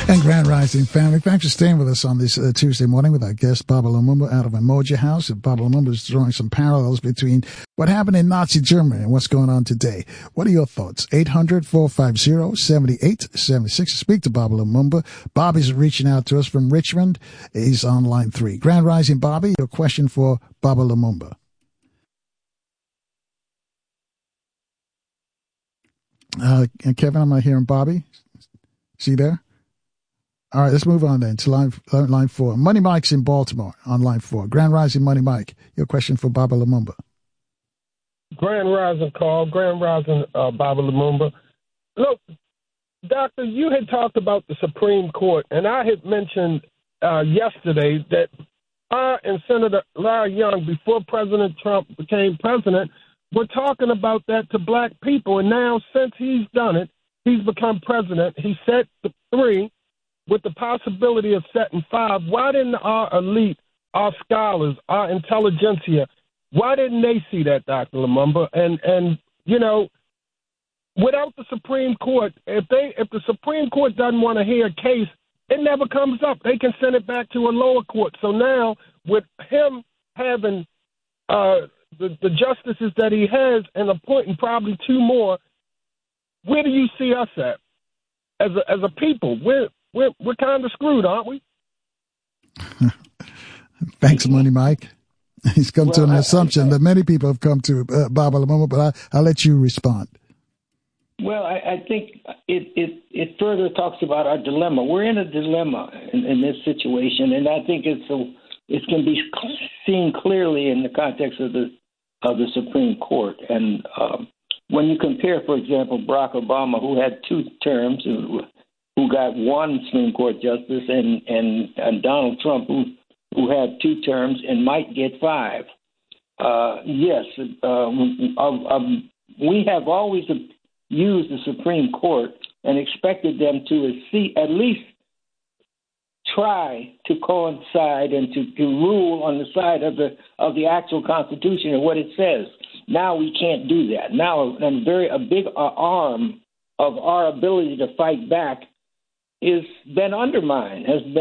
And Grand Rising family, thanks for staying with us on this Tuesday morning with our guest, Baba Lumumba, out of Umoja House. And Baba Lumumba is drawing some parallels between what happened in Nazi Germany and what's going on today. What are your thoughts? 800-450-7876. Speak to Baba Lumumba. Bobby's reaching out to us from Richmond. He's on line 3. Grand Rising, Bobby, your question for Baba Lumumba. And Kevin, I'm not hearing Bobby. See there? All right, let's move on then to line 4. Money Mike's in Baltimore on line 4. Grand Rising, Money Mike. Your question for Baba Lumumba. Grand Rising, Carl. Grand Rising, Baba Lumumba. Look, Doctor, you had talked about the Supreme Court, and I had mentioned yesterday that I and Senator Larry Young, before President Trump became president, were talking about that to black people. And now, since he's done it, he's become president. He set the 3 with the possibility of setting 5. Why didn't our elite, our scholars, our intelligentsia, why didn't they see that, Dr. Lumumba? And you know, without the Supreme Court, if the Supreme Court doesn't want to hear a case, it never comes up. They can send it back to a lower court. So now, with him having the justices that he has and appointing probably 2 more, where do you see us at as a people? We're kind of screwed, aren't we? Thanks, Money Mike. He's come to an assumption that many people have come to, Baba Lumumba, but I'll let you respond. Well, I think it further talks about our dilemma. We're in a dilemma in this situation, and I think it can be seen clearly in the context of the Supreme Court. And when you compare, for example, Barack Obama, who had 2 terms, who got 1 Supreme Court justice, and Donald Trump, who had 2 terms and might get 5. Yes, we have always used the Supreme Court and expected them to at least try to coincide and to rule on the side of the actual Constitution and what it says. Now we can't do that. Now a big arm of our ability to fight back has been undermined, and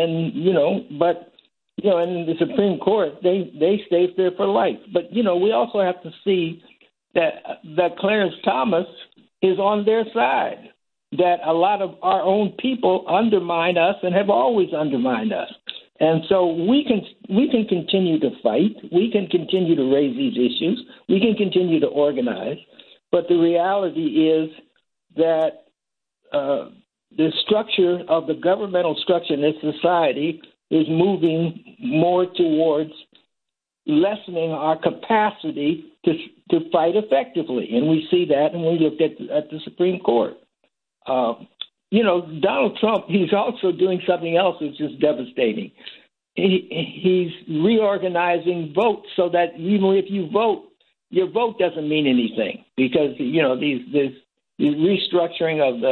in the Supreme Court, they stay there for life. But, we also have to see that Clarence Thomas is on their side, that a lot of our own people undermine us and have always undermined us. And so we can continue to fight. We can continue to raise these issues. We can continue to organize. But the reality is that the structure of the governmental structure in this society is moving more towards lessening our capacity to fight effectively. And we see that when we look at the Supreme Court. Donald Trump, he's also doing something else which is devastating. He's reorganizing votes so that even if you vote, your vote doesn't mean anything because, this restructuring of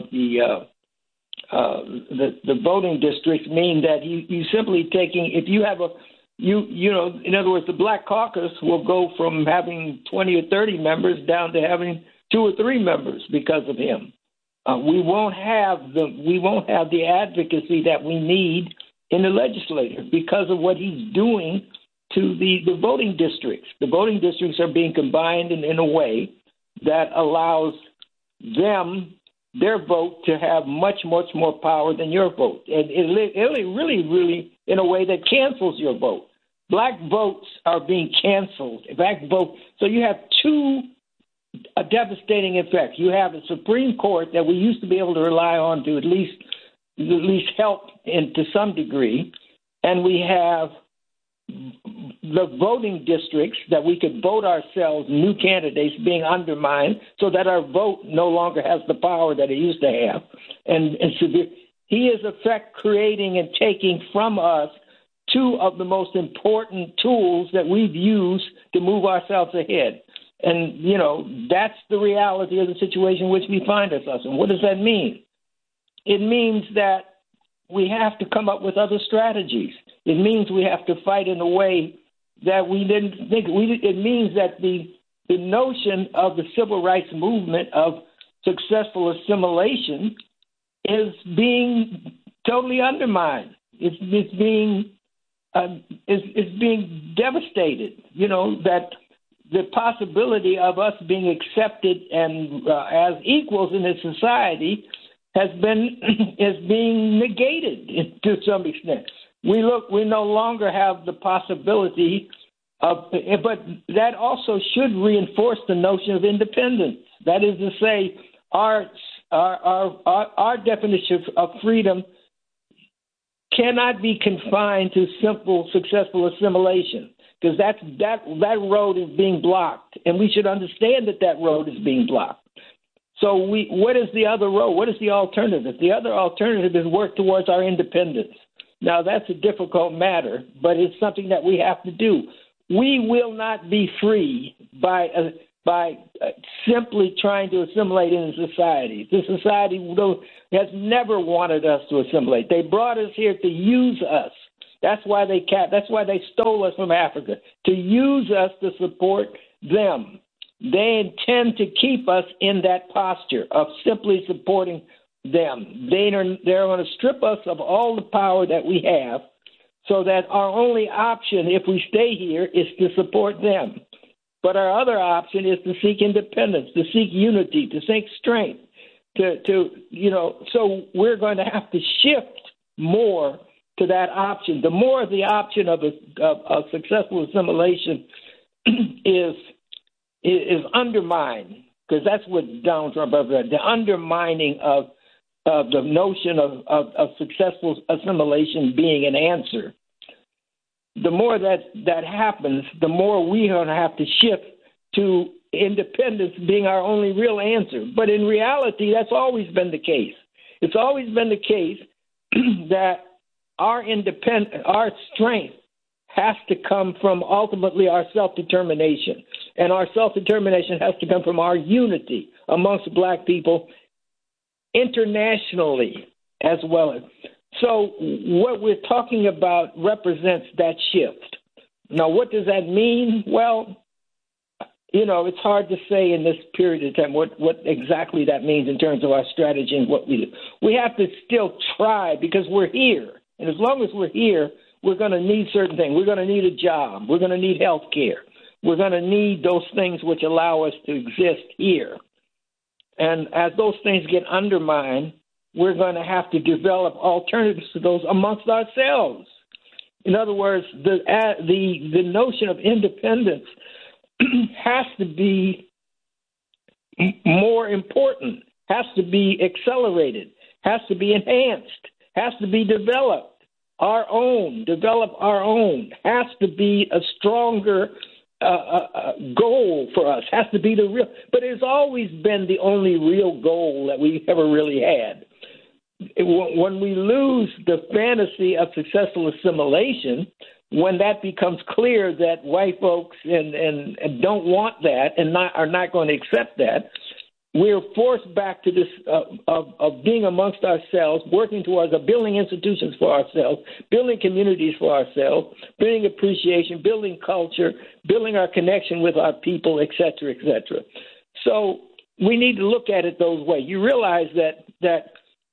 the voting districts mean that you simply taking, if you have in other words, the Black Caucus will go from having 20 or 30 members down to having 2 or 3 members because of him. We won't have the advocacy that we need in the legislature because of what he's doing to the voting districts. The voting districts are being combined in a way that allows their vote to have much, much more power than your vote. And it really, in a way that cancels your vote. Black votes are being canceled. So you have 2 devastating effects. You have a Supreme Court that we used to be able to rely on to at least help to some degree, and we have the voting districts that we could vote ourselves, new candidates being undermined, so that our vote no longer has the power that it used to have. And he is, in effect, creating and taking from us 2 of the most important tools that we've used to move ourselves ahead. And, that's the reality of the situation in which we find ourselves. And what does that mean? It means that we have to come up with other strategies. It means we have to fight in a way that we didn't think. It means that the notion of the civil rights movement of successful assimilation is being totally undermined. It's being devastated. You know, that the possibility of us being accepted and as equals in this society is being negated to some extent. We no longer have the possibility of, but that also should reinforce the notion of independence. That is to say, our definition of freedom cannot be confined to simple, successful assimilation, because that road is being blocked, and we should understand that road is being blocked. So what is the other road? What is the alternative? The other alternative is work towards our independence. Now, that's a difficult matter, but it's something that we have to do. We will not be free by simply trying to assimilate into society. The society has never wanted us to assimilate. They brought us here to use us. That's why they stole us from Africa, to use us to support them. They intend to keep us in that posture of simply supporting them. They're going to strip us of all the power that we have, so that our only option, if we stay here, is to support them. But our other option is to seek independence, to seek unity, to seek strength. So we're going to have to shift more to that option. The more the option of a successful assimilation is undermined, because that's what Donald Trump said, the undermining of the notion of successful assimilation being an answer. The more that happens, the more we are going to have to shift to independence being our only real answer. But in reality, that's always been the case. It's always been the case that our strength has to come from ultimately our self-determination. And our self-determination has to come from our unity amongst Black people internationally as well. So what we're talking about represents that shift. Now, what does that mean? Well, it's hard to say in this period of time what exactly that means in terms of our strategy and what we do. We have to still try, because we're here. And as long as we're here, we're going to need certain things. We're going to need a job. We're going to need health care. We're going to need those things which allow us to exist here. And as those things get undermined, we're going to have to develop alternatives to those amongst ourselves. In other words, the notion of independence has to be more important, has to be accelerated, has to be enhanced, has to be develop our own, has to be a stronger goal for us, has to be the real, but it's always been the only real goal that we ever really had. When we lose the fantasy of successful assimilation, when that becomes clear that white folks and don't want that and are not going to accept that, we're forced back to this of being amongst ourselves, working towards building institutions for ourselves, building communities for ourselves, building appreciation, building culture, building our connection with our people, et cetera, et cetera. So we need to look at it those ways. You realize that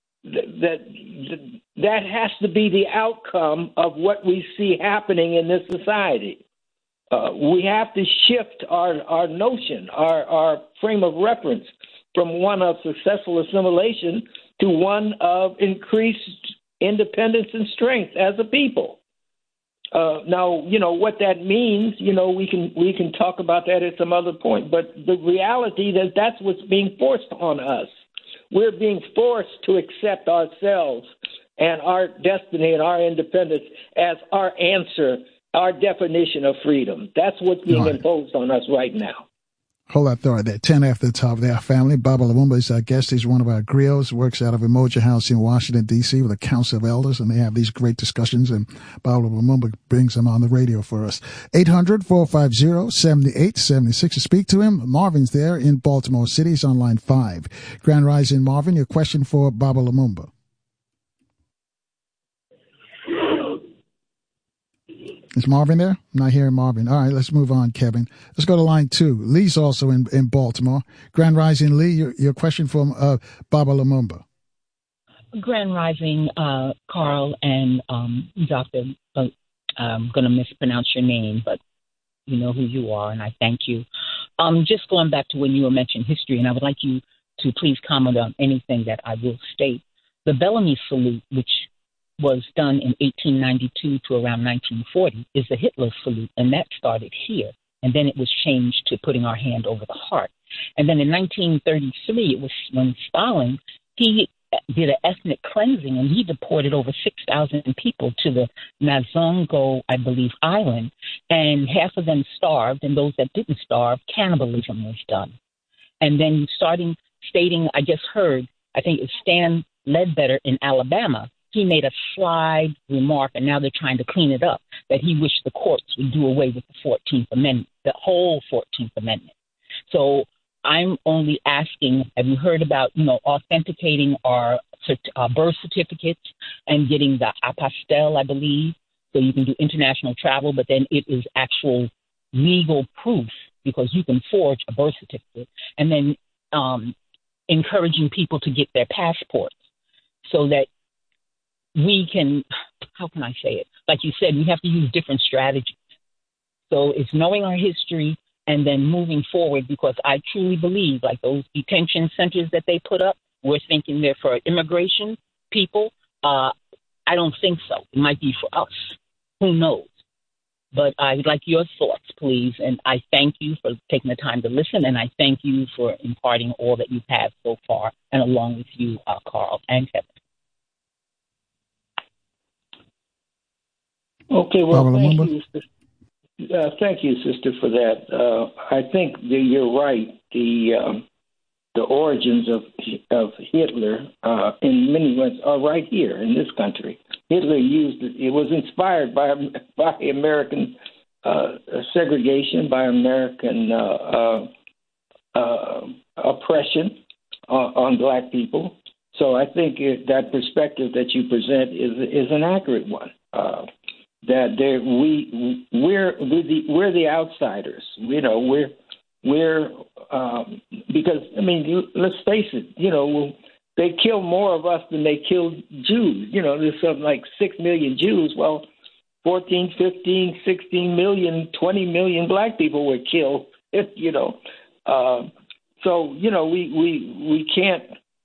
has to be the outcome of what we see happening in this society. We have to shift our notion, our frame of reference from one of successful assimilation to one of increased independence and strength as a people. Now, what that means, we can talk about that at some other point, but the reality that's what's being forced on us. We're being forced to accept ourselves and our destiny and our independence as our answer, our definition of freedom. That's what's being imposed on us right now. Hold that thought there. 10 after the top of their family. Baba Lumumba is our guest. He's one of our griots, works out of Umoja House in Washington, D.C. with a council of elders, and they have these great discussions, and Baba Lumumba brings them on the radio for us. 800-450-7876 to speak to him. Marvin's there in Baltimore City. He's on line 5. Grand Rising, Marvin, your question for Baba Lumumba. Is Marvin there? I'm not hearing Marvin. All right, let's move on, Kevin. Let's go to line 2. Lee's also in Baltimore. Grand Rising, Lee, your question for Baba Lumumba. Grand Rising, Carl and Dr. I'm going to mispronounce your name, but you know who you are, and I thank you. Just going back to when you were mentioning history, and I would like you to please comment on anything that I will state. The Bellamy salute, which was done in 1892 to around 1940, is the Hitler salute, and that started here. And then it was changed to putting our hand over the heart. And then in 1933, it was when Stalin, he did an ethnic cleansing, and he deported over 6,000 people to the Nazongo, I believe, island, and half of them starved, and those that didn't starve, cannibalism was done. And then stating, I just heard, I think it's Stan Ledbetter in Alabama, he made a sly remark, and now they're trying to clean it up, that he wished the courts would do away with the 14th Amendment, the whole 14th Amendment. So I'm only asking, have you heard about, authenticating our birth certificates and getting the apostille, I believe, so you can do international travel, but then it is actual legal proof because you can forge a birth certificate, and then encouraging people to get their passports so that we can, how can I say it? Like you said, we have to use different strategies. So it's knowing our history and then moving forward, because I truly believe, like those detention centers that they put up, we're thinking they're for immigration people. I don't think so. It might be for us. Who knows? But I'd like your thoughts, please. And I thank you for taking the time to listen, and I thank you for imparting all that you've had so far, and along with you, Carl and Kevin. Okay, well, thank you, sister, for that. I think that you're right. The origins of Hitler, in many ways, are right here in this country. Hitler it was inspired by American segregation, by American oppression on black people. So I think that perspective that you present is an accurate one. That we're the outsiders. We're because let's face it. They kill more of us than they killed Jews. There's something like 6 million Jews. Well, 14, 15, 16 million, 20 million black people were killed. So we can't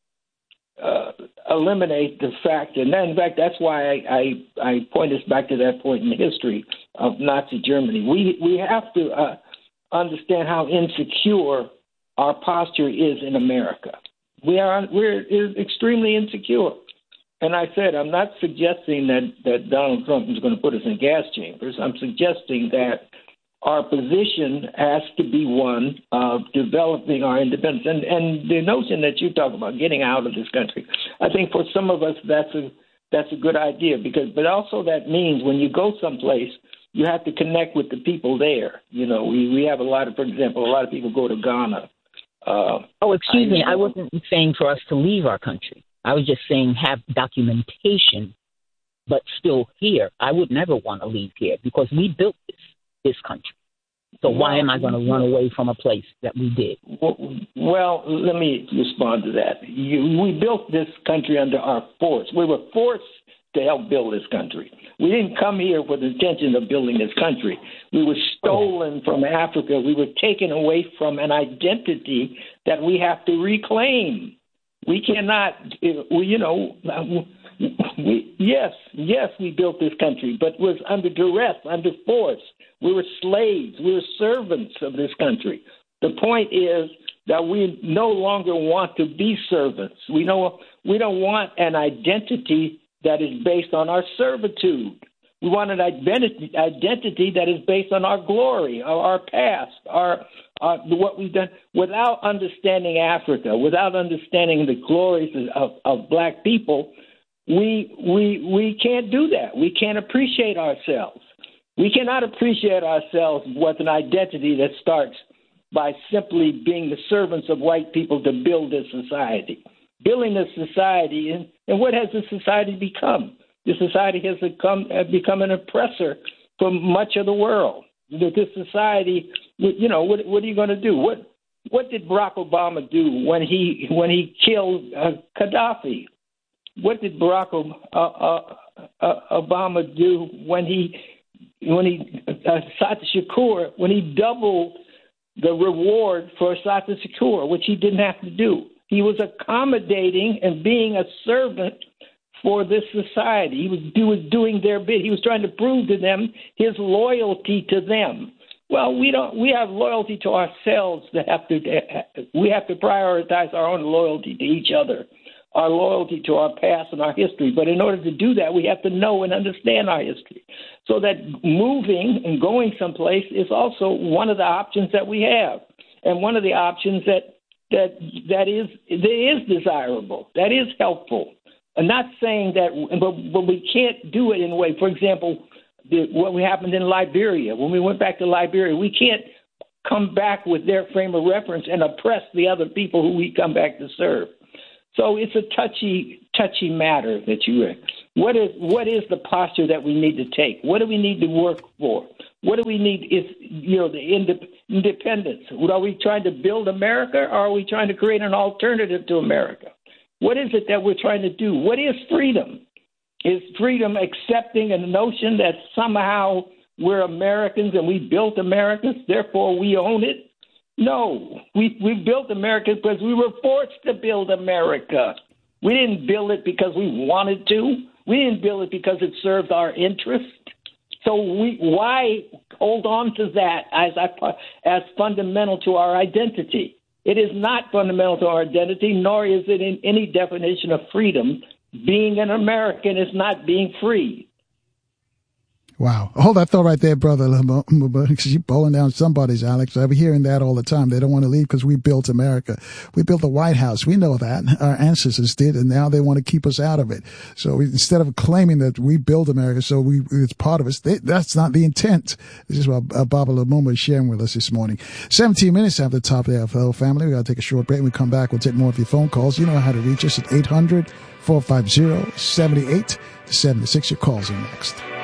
eliminate the fact, and in fact, that's why I point us back to that point in the history of Nazi Germany. We have to understand how insecure our posture is in America. We're extremely insecure, and I said I'm not suggesting that Donald Trump is going to put us in gas chambers. I'm suggesting that our position has to be one of developing our independence. And the notion that you talk about getting out of this country, I think for some of us that's a good idea, but also that means when you go someplace, you have to connect with the people there. We have for example, a lot of people go to Ghana. Excuse me. I wasn't saying for us to leave our country. I was just saying have documentation, but still here. I would never want to leave here because we built this country. So why am I going to run away from a place that we did? Well, let me respond to that. We built this country under our force. We were forced to help build this country. We didn't come here with the intention of building this country. We were stolen from Africa. We were taken away from an identity that we have to reclaim. We cannot, yes, we built this country, but it was under duress, under force. We were slaves. We were servants of this country. The point is that we no longer want to be servants. We don't want an identity that is based on our servitude. We want an identity that is based on our glory, our past, what we've done. Without understanding Africa, without understanding the glories of black people, we can't do that. We can't appreciate ourselves. We cannot appreciate ourselves with an identity that starts by simply being the servants of white people to build this society. Building this society, and what has this society become? This society has become an oppressor for much of the world. This society, what are you going to do? What did Barack Obama do when he killed Gaddafi? Barack Obama do when he Assata Shakur, when he doubled the reward for Assata Shakur, which he didn't have to do? He was accommodating and being a servant for this society. He was doing their bit. He was trying to prove to them his loyalty to them. Well, we have loyalty to ourselves. We have to prioritize our own loyalty to each other, our loyalty to our past and our history. But in order to do that, we have to know and understand our history. So that moving and going someplace is also one of the options that we have, and one of the options that is desirable, that is helpful. I'm not saying that, but we can't do it in a way. For example, what happened in Liberia, when we went back to Liberia, we can't come back with their frame of reference and oppress the other people who we come back to serve. So it's a touchy matter that you. What is the posture that we need to take? What do we need to work for? What do we need? Is the independence? Are we trying to build America, or are we trying to create an alternative to America? What is it that we're trying to do? What is freedom? Is freedom accepting a notion that somehow we're Americans and we built America, therefore we own it? No, we built America because we were forced to build America. We didn't build it because we wanted to. We didn't build it because it served our interest. So why hold on to that as fundamental to our identity? It is not fundamental to our identity, nor is it in any definition of freedom. Being an American is not being free. Wow. Hold that thought right there, brother. You're bowling down somebody's, Alex. I'm hearing that all the time. They don't want to leave because we built America. We built the White House. We know that. Our ancestors did, and now they want to keep us out of it. So instead of claiming that we built America, so it's part of us, that's not the intent. This is what Baba Lumumba is sharing with us this morning. 17 minutes after the top of the FL family. We got to take a short break. When we come back, we'll take more of your phone calls. You know how to reach us at 800-450-7876. Your calls are next.